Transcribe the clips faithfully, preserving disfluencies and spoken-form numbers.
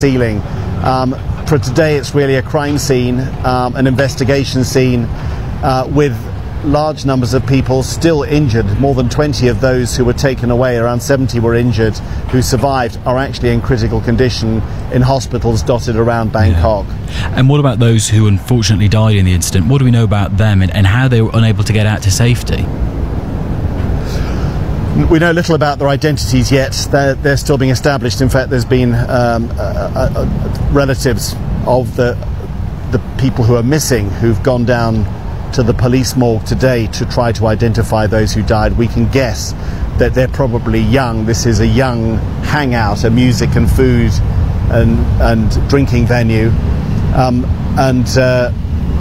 ceiling. Um, for today it's really a crime scene, um, an investigation scene uh, with large numbers of people still injured. More than twenty of those who were taken away, around seventy were injured, who survived are actually in critical condition in hospitals dotted around Bangkok. Yeah. And what about those who unfortunately died in the incident? What do we know about them and, and how they were unable to get out to safety? We know little about their identities yet. They're, they're still being established. In fact, there's been um, uh, uh, relatives of the the people who are missing who've gone down to the police morgue today to try to identify those who died. We can guess that they're probably young. This is a young hangout, a music and food and and drinking venue, um, and uh,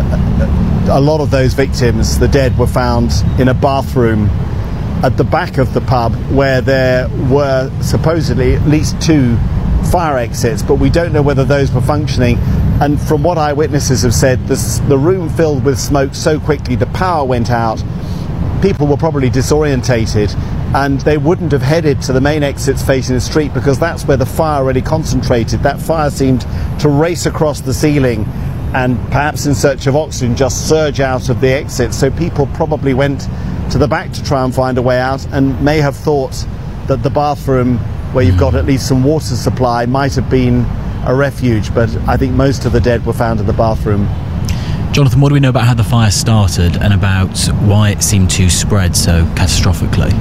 a lot of those victims, the dead, were found in a bathroom at the back of the pub, where there were supposedly at least two fire exits, but we don't know whether those were functioning. And from what eyewitnesses have said, this, the room filled with smoke so quickly, the power went out, people were probably disorientated, and they wouldn't have headed to the main exits facing the street because that's where the fire really concentrated. That fire seemed to race across the ceiling and, perhaps in search of oxygen, just surge out of the exits. So people probably went to the back to try and find a way out, and may have thought that the bathroom, where you've got at least some water supply, might have been a refuge. But I think most of the dead were found in the bathroom. Jonathan, what do we know about how the fire started and about why it seemed to spread so catastrophically?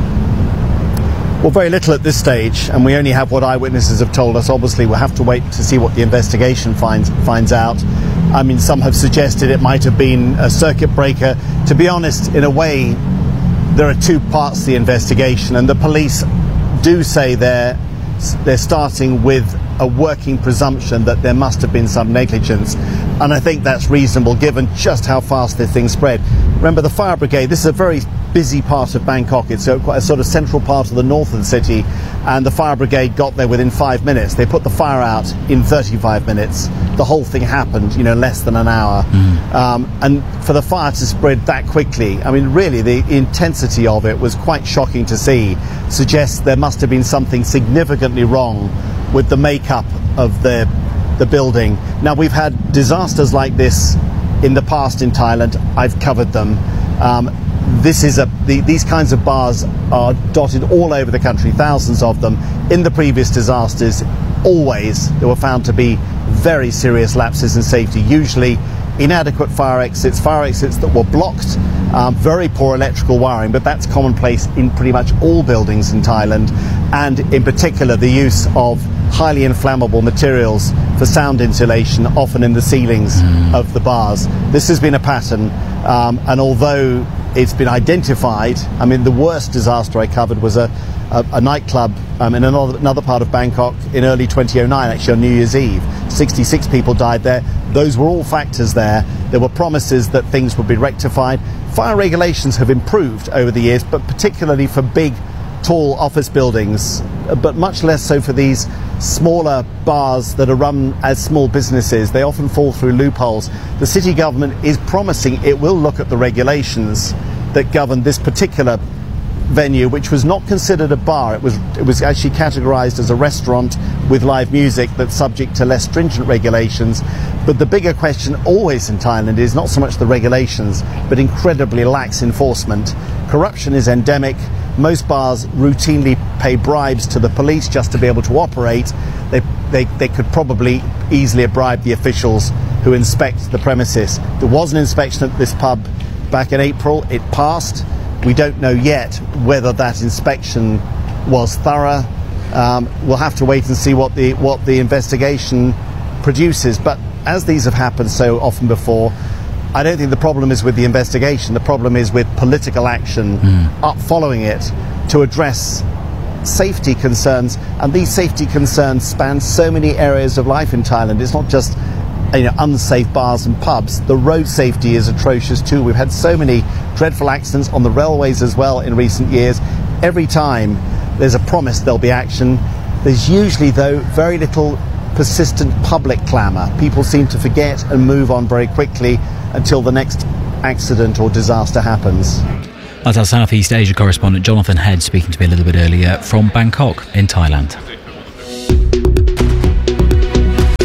Well, very little at this stage, and we only have what eyewitnesses have told us. Obviously, we'll have to wait to see what the investigation finds finds out. I mean, some have suggested it might have been a circuit breaker. To be honest, in a way, there are two parts to the investigation, and the police do say they're they're starting with a working presumption that there must have been some negligence, and I think that's reasonable given just how fast this thing spread. Remember, the fire brigade, this is a very busy part of Bangkok. It's a, quite a sort of central part of the north of the city, and the fire brigade got there within five minutes. They put the fire out in thirty-five minutes. The whole thing happened, you know, less than an hour. Mm. Um, and for the fire to spread that quickly, I mean, really, the intensity of it was quite shocking to see. Suggests there must have been something significantly wrong with the makeup of the the building. Now, we've had disasters like this in the past in Thailand. I've covered them. Um, this is a the, these kinds of bars are dotted all over the country, thousands of them. In the previous disasters, always there were found to be very serious lapses in safety, usually inadequate fire exits, fire exits that were blocked, um, very poor electrical wiring, but that's commonplace in pretty much all buildings in Thailand, and in particular the use of highly inflammable materials for sound insulation, often in the ceilings mm. of the bars. This has been a pattern, um, and although it's been identified, I mean, the worst disaster I covered was a, a, a nightclub um, in another, another part of Bangkok in early twenty oh nine, actually on New Year's Eve. sixty-six people died there. Those were all factors there. There were promises that things would be rectified. Fire regulations have improved over the years, but particularly for big, tall office buildings, but much less so for these smaller bars that are run as small businesses. They often fall through loopholes. The city government is promising it will look at the regulations that govern this particular venue, which was not considered a bar. It was it was actually categorized as a restaurant with live music that's subject to less stringent regulations. But the bigger question always in Thailand is not so much the regulations, but incredibly lax enforcement. Corruption is endemic. Most bars routinely pay bribes to the police just to be able to operate. They, they, they could probably easily bribe the officials who inspect the premises. There was an inspection at this pub back in April. It passed. We don't know yet whether that inspection was thorough. Um, we'll have to wait and see what the, what the investigation produces. But as these have happened so often before, I don't think the problem is with the investigation. The problem is with political action mm. up following it to address safety concerns. And these safety concerns span so many areas of life in Thailand. It's not just, you know, unsafe bars and pubs. The road safety is atrocious too. We've had so many dreadful accidents on the railways as well in recent years. Every time there's a promise there'll be action, there's usually, though, very little persistent public clamour. People seem to forget and move on very quickly until the next accident or disaster happens. That's our Southeast Asia correspondent Jonathan Head speaking to me a little bit earlier from Bangkok in Thailand.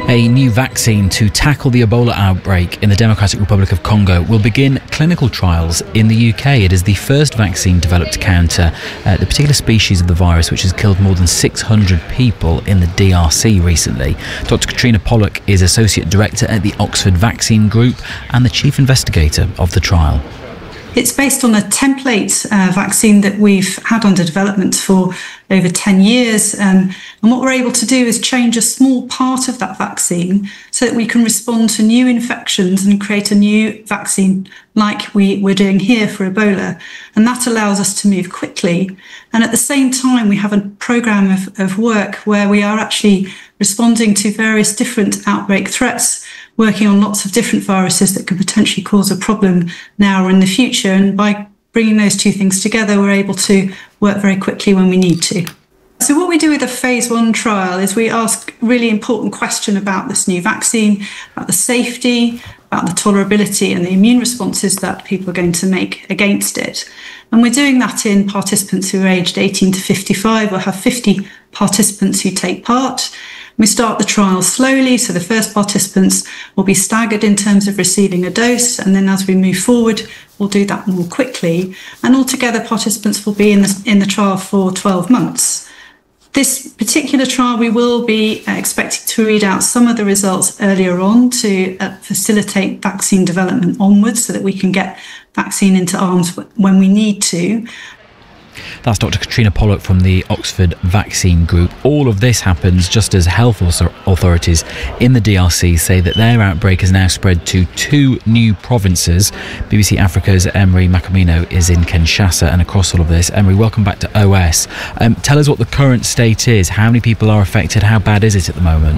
A new vaccine to tackle the Ebola outbreak in the Democratic Republic of Congo will begin clinical trials in the U K. It is the first vaccine developed to counter uh, the particular species of the virus which has killed more than six hundred people in the D R C recently. Doctor Katrina Pollock is Associate Director at the Oxford Vaccine Group and the Chief Investigator of the trial. It's based on a template uh, vaccine that we've had under development for over ten years. Um, and what we're able to do is change a small part of that vaccine so that we can respond to new infections and create a new vaccine like we, we're doing here for Ebola. And that allows us to move quickly. And at the same time, we have a programme of, of work where we are actually responding to various different outbreak threats, working on lots of different viruses that could potentially cause a problem now or in the future. And by bringing those two things together, we're able to work very quickly when we need to. So what we do with a phase one trial is we ask a really important question about this new vaccine, about the safety, about the tolerability and the immune responses that people are going to make against it. And we're doing that in participants who are aged eighteen to fifty-five. We'll have fifty participants who take part. We start the trial slowly, so the first participants will be staggered in terms of receiving a dose, and then as we move forward, we'll do that more quickly. And altogether, participants will be in the, in the trial for twelve months. This particular trial, we will be uh, expecting to read out some of the results earlier on to uh, facilitate vaccine development onwards so that we can get vaccine into arms when we need to. That's Doctor Katrina Pollock from the Oxford Vaccine Group. All of this happens just as health authorities in the D R C say that their outbreak has now spread to two new provinces. B B C Africa's Emery Macamino is in Kinshasa, and across all of this, Emery, welcome back to O S. Um, tell us what the current state is. How many people are affected? How bad is it at the moment?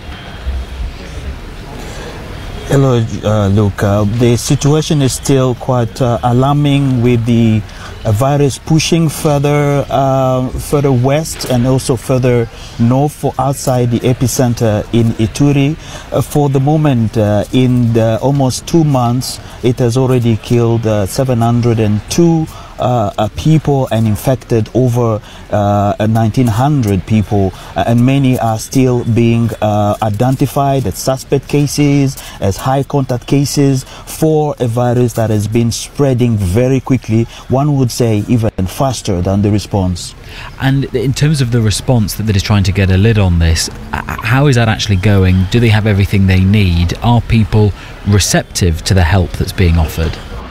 Hello, uh, Luke. Uh, the situation is still quite uh, alarming, with the uh, virus pushing further, uh, further west and also further north for outside the epicenter in Ituri. Uh, for the moment, uh, in the almost two months, it has already killed uh, seven hundred two Uh, uh, people and infected over uh, nineteen hundred people, uh, and many are still being uh, identified as suspect cases, as high contact cases for a virus that has been spreading very quickly, one would say even faster than the response. And in terms of the response that, that is trying to get a lid on this, how is that actually going? Do they have everything they need? Are people receptive to the help that's being offered?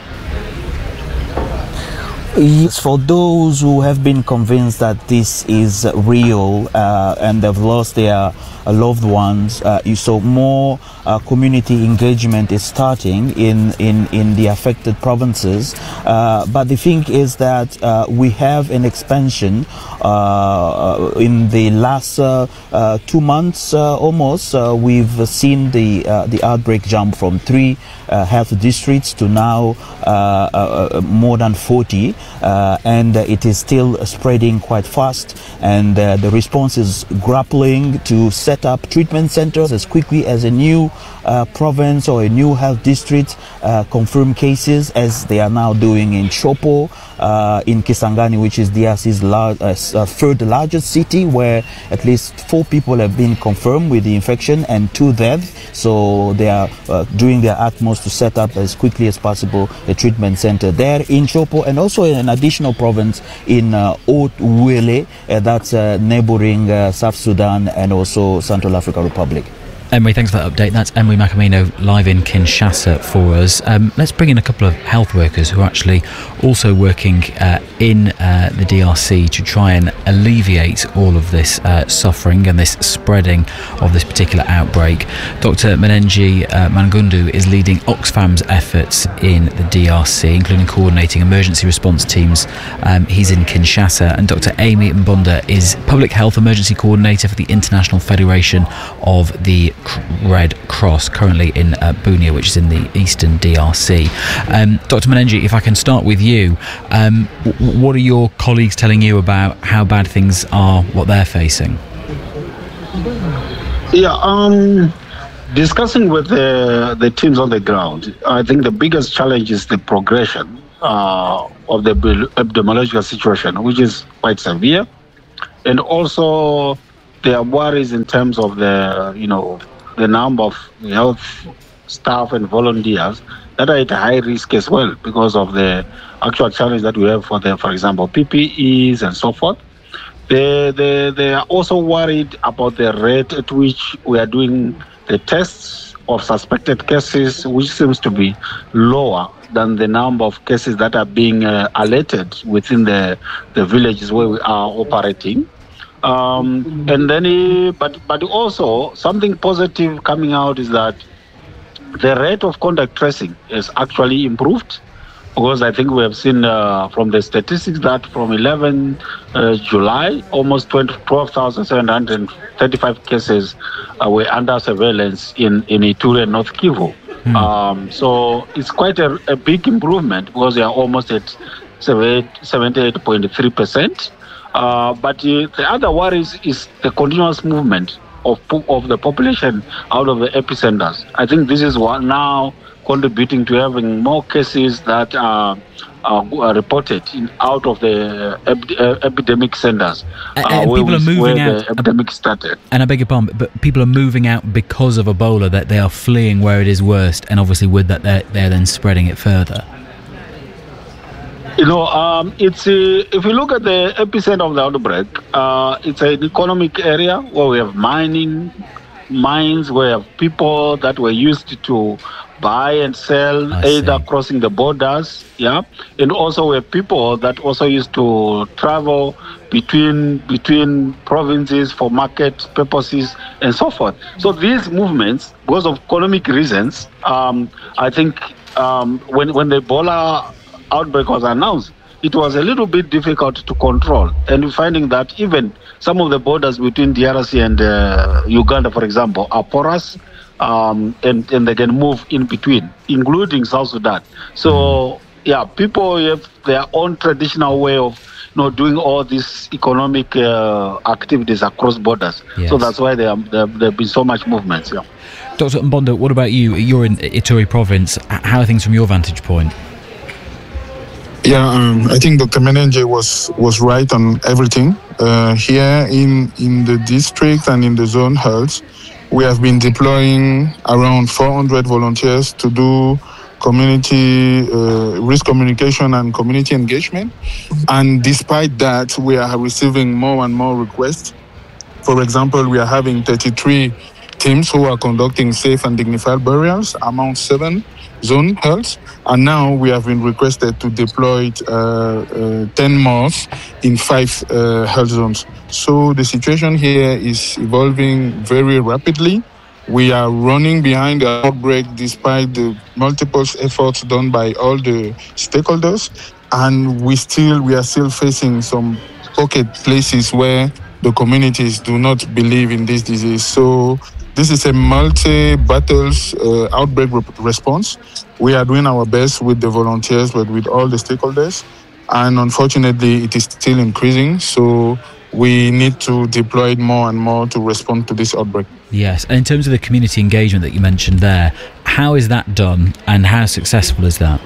Yes, for those who have been convinced that this is real uh, and they've lost their uh, loved ones, uh, you saw more uh, community engagement is starting in, in, in the affected provinces. Uh, but the thing is that uh, we have an expansion uh, in the last uh, uh, two months uh, almost. Uh, we've seen the, uh, the outbreak jump from three uh, health districts to now uh, uh, more than forty. Uh, and uh, it is still spreading quite fast, and uh, the response is grappling to set up treatment centers as quickly as a new uh, province or a new health district uh, confirm cases, as they are now doing in Chopo, uh, in Kisangani, which is D R C's large, uh, third largest city, where at least four people have been confirmed with the infection and two deaths. So they are uh, doing their utmost to set up as quickly as possible a treatment center there in Chopo, and also in an additional province in uh, Haut-Uele, uh, that's uh, neighboring uh, South Sudan and also Central African Republic. Emery, thanks for that update. That's Emery Macamino live in Kinshasa for us. Um, let's bring in a couple of health workers who are actually also working uh, in uh, the D R C to try and alleviate all of this uh, suffering and this spreading of this particular outbreak. Doctor Menengi uh, Mangundu is leading Oxfam's efforts in the D R C, including coordinating emergency response teams. Um, he's in Kinshasa. And Doctor Amy Mbonda is Public Health Emergency Coordinator for the International Federation of the Red Cross, currently in uh, Bunia, which is in the eastern D R C. Um, Doctor Menengi, if I can start with you, um, w- what are your colleagues telling you about how bad things are, what they're facing? Yeah, um, discussing with the, the teams on the ground, I think the biggest challenge is the progression uh, of the epidemiological situation, which is quite severe, and also there are worries in terms of the, you know, the number of health staff and volunteers that are at high risk as well because of the actual challenge that we have for the, for example, P P Es and so forth. They, they, they are also worried about the rate at which we are doing the tests of suspected cases, which seems to be lower than the number of cases that are being uh, alerted within the, the villages where we are operating. Um, and then, uh, but, but also something positive coming out is that the rate of contact tracing is actually improved, because I think we have seen uh, from the statistics that from eleventh uh, July, almost twelve thousand seven hundred thirty-five cases uh, were under surveillance in, in Ituri and North Kivu. Hmm. Um, so it's quite a, a big improvement, because they are almost at seventy-eight point three percent. Uh, but uh, the other worries is the continuous movement of of the population out of the epicenters. I think this is what now contributing to having more cases that are, are reported in, out of the ep- uh, epidemic centers. And, uh, and people are moving where out. The epidemic started. And I beg your pardon, but people are moving out because of Ebola, that they are fleeing where it is worst, and obviously with that they're, they're then spreading it further. You know, um, it's uh, if you look at the epicenter of the outbreak, uh, it's an economic area where we have mining, mines, where we have people that were used to buy and sell, I either see. crossing the borders, yeah, and also we have people that also used to travel between between provinces for market purposes and so forth. So these movements, because of economic reasons, um, I think um, when when the Ebola outbreak was announced, it was a little bit difficult to control, and we're finding that even some of the borders between D R C and uh, Uganda, for example, are porous, um, and, and they can move in between, including South Sudan. So, yeah, people have their own traditional way of you know, doing all these economic uh, activities across borders. Yes. So that's why there there have been so much movements. Yeah. Doctor Mbondo, what about you? You're in Ituri province. How are things from your vantage point? Yeah, um, I think Doctor Menenje was, was right on everything. Uh, here in, in the district and in the zone health, we have been deploying around four hundred volunteers to do community uh, risk communication and community engagement. And despite that, we are receiving more and more requests. For example, we are having thirty-three teams who are conducting safe and dignified burials among seven zone health, and now we have been requested to deploy uh, uh, ten more in five uh, health zones. So the situation here is evolving very rapidly. We are running behind the outbreak despite the multiple efforts done by all the stakeholders, and we still we are still facing some pocket places where the communities do not believe in this disease. So this is a multi-battles uh, outbreak re- response. We are doing our best with the volunteers, but with all the stakeholders. And unfortunately, it is still increasing. So we need to deploy it more and more to respond to this outbreak. Yes. And in terms of the community engagement that you mentioned there, how is that done and how successful is that?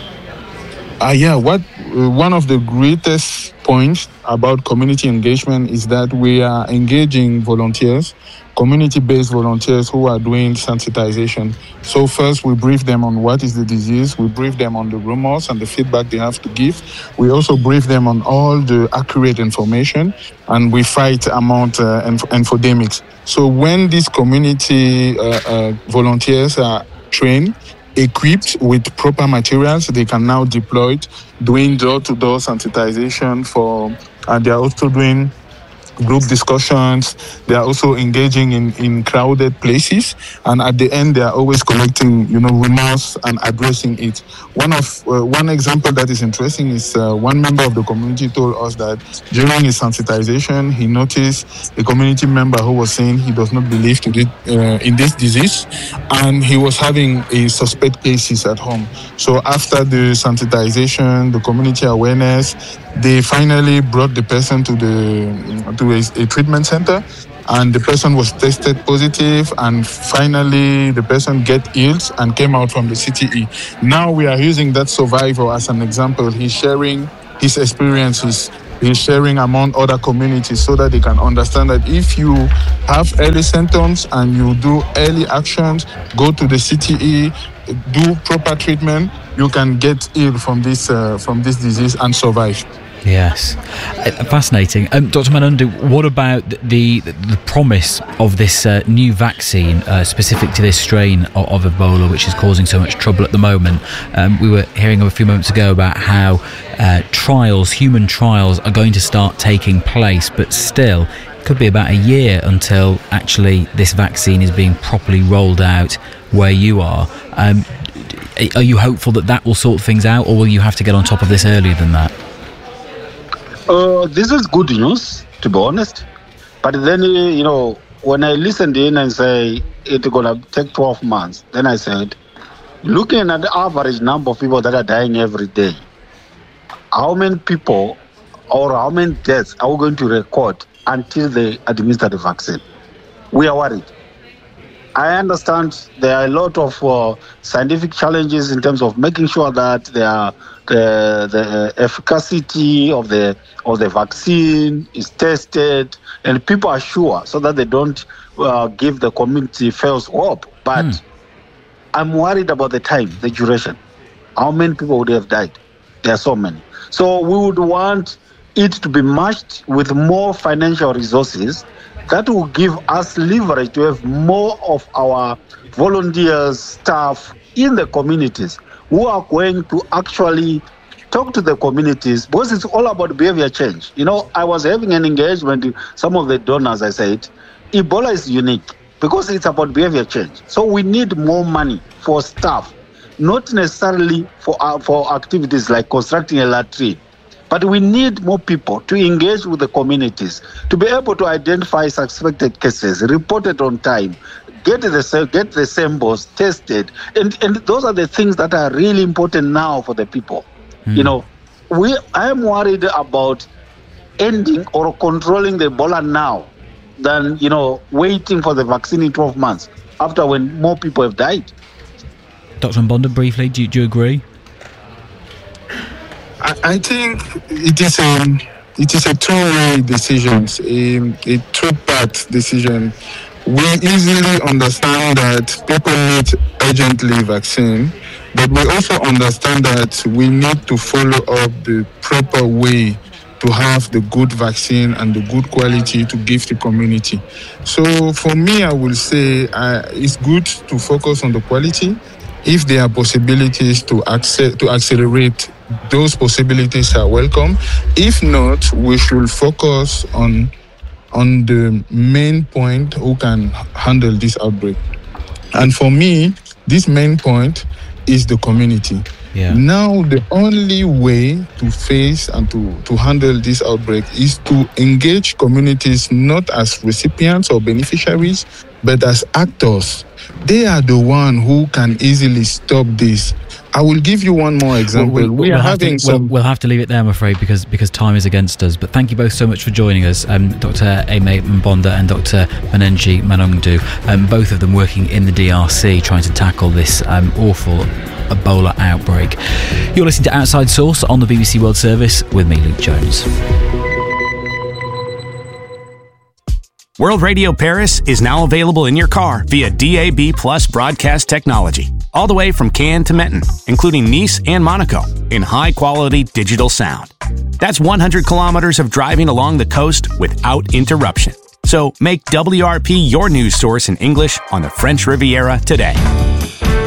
Uh, yeah, what uh, one of the greatest points about community engagement is that we are engaging volunteers, community-based volunteers who are doing sensitization. So first we brief them on what is the disease, we brief them on the rumors and the feedback they have to give. We also brief them on all the accurate information, and we fight among uh, inf- infodemics. So when these community uh, uh, volunteers are trained, equipped with proper materials, they can now deploy it, doing door-to-door sensitization for, and they are also doing group discussions. They are also engaging in, in crowded places, and at the end they are always collecting, you know, remorse and addressing it. One of uh, one example that is interesting is uh, one member of the community told us that during his sensitization he noticed a community member who was saying he does not believe to this, uh, in this disease, and he was having a suspect cases at home. So after the sensitization, the community awareness, they finally brought the person to the to a, a treatment center, and the person was tested positive, and finally the person get ill and came out from the C T E. Now we are using that survivor as an example. He's sharing his experiences he's sharing among other communities so that they can understand that if you have early symptoms and you do early actions, go to the C T E, do proper treatment, you can get ill from this uh, from this disease and survive. Yes, uh, fascinating. Um, Doctor Manundu, what about the the, the promise of this uh, new vaccine uh, specific to this strain of, of Ebola, which is causing so much trouble at the moment? Um, we were hearing a few moments ago about how uh, trials, human trials, are going to start taking place, but still, it could be about a year until actually this vaccine is being properly rolled out where you are. Um, are you hopeful that that will sort things out, or will you have to get on top of this earlier than that? Uh, this is good news, to be honest. But then, you know, when I listened in and say it's going to take twelve months, then I said, looking at the average number of people that are dying every day, how many people or how many deaths are we going to record until they administer the vaccine? We are worried. I understand there are a lot of uh, scientific challenges in terms of making sure that there are The, the efficacy of the of the vaccine is tested and people are sure so that they don't uh, give the community false hope. But mm. I'm worried about the time, the duration. How many people would have died? There are so many. So we would want it to be matched with more financial resources that will give us leverage to have more of our volunteers, staff in the communities who are going to actually talk to the communities, because it's all about behavior change. You know, I was having an engagement with some of the donors. I said, Ebola is unique because it's about behavior change. So we need more money for staff, not necessarily for uh, for activities like constructing a latrine, but we need more people to engage with the communities, to be able to identify suspected cases, report it on time, Get the get the samples tested, and and those are the things that are really important now for the people. Mm. You know, we I am worried about ending or controlling the Ebola now, than you know waiting for the vaccine in twelve months after when more people have died. Doctor Mbonda, briefly, do you, do you agree? I, I think it is a it is a two-way decision, a, a two-part decision. We easily understand that people need urgently vaccine, but we also understand that we need to follow up the proper way to have the good vaccine and the good quality to give the community. So for me, I will say uh, it's good to focus on the quality. If there are possibilities to acce- to accelerate, those possibilities are welcome. If not, we should focus on on the main point who can handle this outbreak. And for me, this main point is the community. Yeah. Now, the only way to face and to, to handle this outbreak is to engage communities not as recipients or beneficiaries, but as actors. They are the one who can easily stop this. I will give you one more example. We'll, we'll, we are we'll having to, some... We'll, we'll have to leave it there, I'm afraid, because because time is against us. But thank you both so much for joining us, um, Doctor Aimé Mbonda and Doctor Manenji Manundu, um, both of them working in the D R C, trying to tackle this um, awful Ebola outbreak. You're listening to Outside Source on the B B C World Service with me, Luke Jones. World Radio Paris is now available in your car via D A B Plus broadcast technology, all the way from Cannes to Menton, including Nice and Monaco, in high-quality digital sound. That's one hundred kilometers of driving along the coast without interruption. So make W R P your news source in English on the French Riviera today.